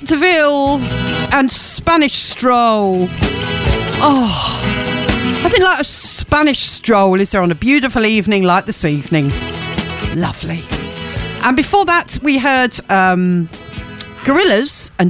Pete DeVille and Spanish Stroll. Oh, nothing like a Spanish stroll, is there, on a beautiful evening like this evening? Lovely. And before that, we heard Gorillaz and